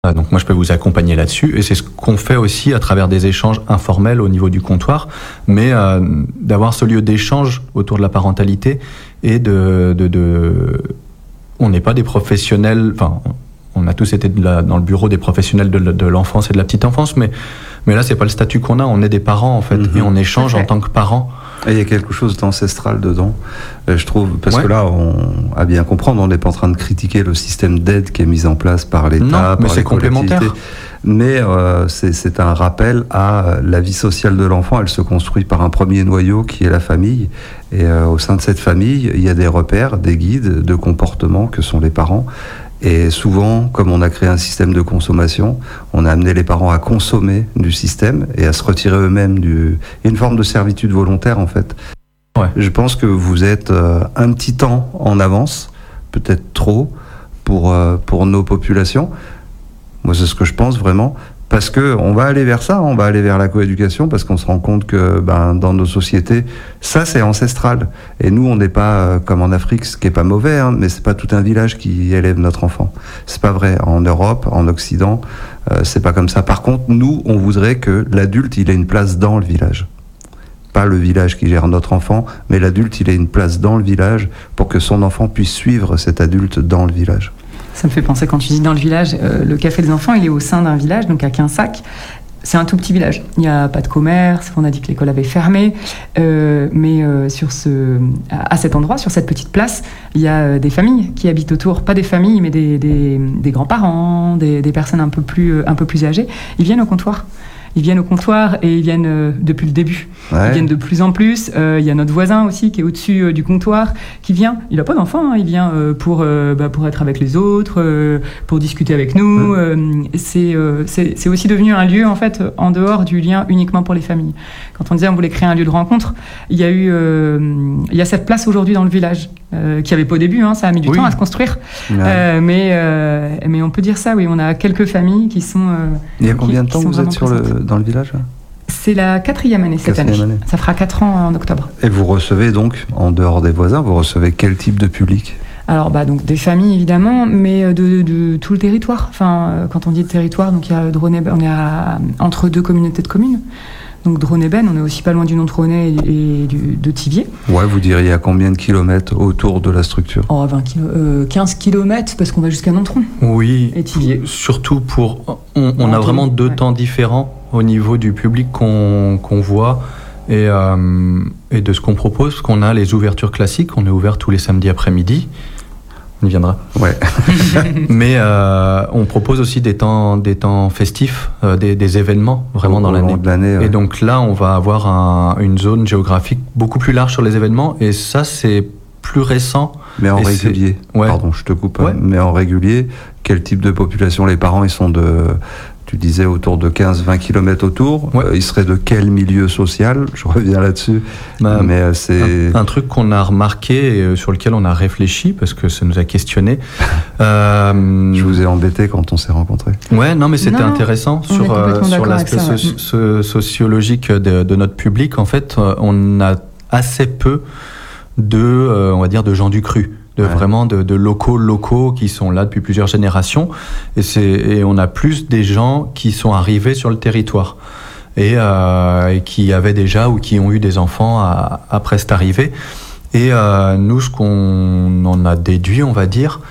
Donc moi je peux vous accompagner là-dessus et c'est ce qu'on fait aussi à travers des échanges informels au niveau du comptoir, mais d'avoir ce lieu d'échange autour de la parentalité et on n'est pas des professionnels, enfin on a tous été dans le bureau des professionnels de l'enfance et de la petite enfance, mais là c'est pas le statut qu'on a, on est des parents en fait et on échange en tant que parents. Et il y a quelque chose d'ancestral dedans, je trouve, parce que là, à bien comprendre, on n'est pas en train de critiquer le système d'aide qui est mis en place par l'État, par les collectivités. Mais c'est un rappel à la vie sociale de l'enfant. Elle se construit par un premier noyau qui est la famille. Et au sein de cette famille, il y a des repères, des guides de comportement que sont les parents. Et souvent, comme on a créé un système de consommation, on a amené les parents à consommer du système et à se retirer eux-mêmes Il y a une forme de servitude volontaire, en fait. Ouais. Je pense que vous êtes un petit temps en avance, peut-être trop, pour nos populations. Moi, c'est ce que je pense vraiment. Parce qu'on va aller vers ça, on va aller vers la coéducation, parce qu'on se rend compte que dans nos sociétés, ça c'est ancestral. Et nous, on n'est pas comme en Afrique, ce qui n'est pas mauvais, mais c'est pas tout un village qui élève notre enfant. C'est pas vrai. En Europe, en Occident, c'est pas comme ça. Par contre, nous, on voudrait que l'adulte, il ait une place dans le village. Pas le village qui gère notre enfant, mais l'adulte, il ait une place dans le village pour que son enfant puisse suivre cet adulte dans le village. Ça me fait penser, quand tu dis dans le village, le café des enfants, il est au sein d'un village, donc à Quinsac. C'est un tout petit village. Il n'y a pas de commerce, on a dit que l'école avait fermé, mais à cet endroit, sur cette petite place, il y a des familles qui habitent autour. Pas des familles, mais des grands-parents, des personnes un peu plus âgées. Ils viennent au comptoir. Ils viennent au comptoir et ils viennent depuis le début. Ouais. Ils viennent de plus en plus. Il y a notre voisin aussi qui est au-dessus du comptoir qui vient. Il n'a pas d'enfant, il vient pour être avec les autres, pour discuter avec nous. C'est aussi devenu un lieu en fait en dehors du lien uniquement pour les familles. Quand on disait on voulait créer un lieu de rencontre, il y a cette place aujourd'hui dans le village qui avait pas au début. Ça a mis du temps à se construire. Ouais. Mais on peut dire ça. Oui, on a quelques familles qui sont. Il y a combien de temps vous êtes dans le village ? C'est la 4e année cette année. Ça fera 4 ans en octobre. Et vous recevez donc, en dehors des voisins, vous recevez quel type de public ? Alors donc des familles évidemment, mais de tout le territoire. Enfin, quand on dit territoire, donc il y a Dronay-Ben, on est entre 2 communautés de communes. Donc Dronay-Ben, on est aussi pas loin du Nontronay et de Thiviers. Ouais, vous diriez à combien de kilomètres autour de la structure ? 15 kilomètres, parce qu'on va jusqu'à Nontron. Oui, et Thiviers. Surtout on a vraiment 2 temps différents au niveau du public qu'on voit et de ce qu'on propose, parce qu'on a les ouvertures classiques, on est ouvert tous les samedis après-midi. On y viendra. Ouais. Mais on propose aussi des temps festifs, des événements vraiment dans l'année. Ouais. Et donc là, on va avoir une zone géographique beaucoup plus large sur les événements. Et ça, c'est plus récent. Mais en régulier. Ouais. Pardon, je te coupe. Ouais. Mais en régulier, quel type de population les parents, ils sont tu disais autour de 15-20 km autour. Ouais. Ils seraient de quel milieu social ? Je reviens là-dessus. Mais c'est un truc qu'on a remarqué et sur lequel on a réfléchi parce que ça nous a questionné. Je vous ai embêté quand on s'est rencontrés. Ouais, non, mais c'était intéressant sur l'aspect sociologique de notre public. En fait, on a assez peu on va dire, de gens du cru. Vraiment de locaux qui sont là depuis plusieurs générations et on a plus des gens qui sont arrivés sur le territoire et qui avaient déjà ou qui ont eu des enfants après cette arrivée et nous ce qu'on en a déduit on va dire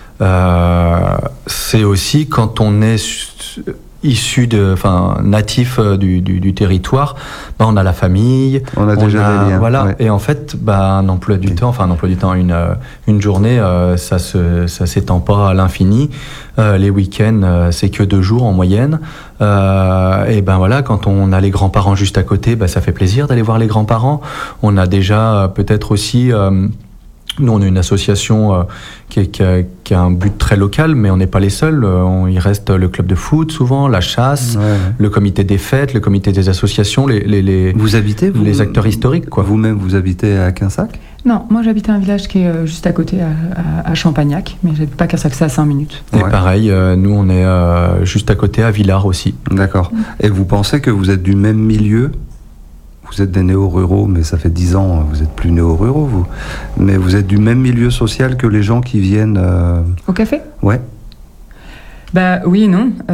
c'est aussi quand on est issu natif du territoire, on a la famille, on a déjà des liens. Voilà, ouais. Et en fait, un emploi du temps, une journée, ça s'étend pas à l'infini. Les week-ends, c'est que 2 jours en moyenne. Et voilà, quand on a les grands-parents juste à côté, ça fait plaisir d'aller voir les grands-parents. On a déjà peut-être aussi nous, on est une association qui a un but très local, mais on n'est pas les seuls. Il reste le club de foot, souvent, la chasse, le comité des fêtes, le comité des associations, Vous habitez, les acteurs historiques, quoi. Vous-même, vous habitez à Quinsac ? Non, moi j'habite à un village qui est juste à côté, à Champagnac, mais j'habite pas à Quinsac, c'est à 5 minutes. Et pareil, nous on est juste à côté, à Villars aussi. D'accord. Et vous pensez que vous êtes du même milieu ? Vous êtes des néo-ruraux, mais ça fait 10 ans, vous êtes plus néo-ruraux, vous. Mais vous êtes du même milieu social que les gens qui viennent... Au café ? Ouais. Bah oui et non.